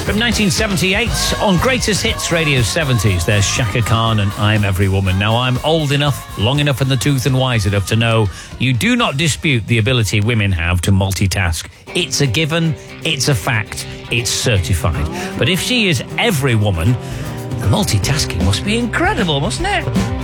From 1978, on Greatest Hits Radio 70s, there's Shaka Khan and I'm Every Woman. Now, I'm old enough, long enough in the tooth and wise enough to know you do not dispute the ability women have to multitask. It's a given, it's a fact, it's certified. But if she is every woman, the multitasking must be incredible, mustn't it?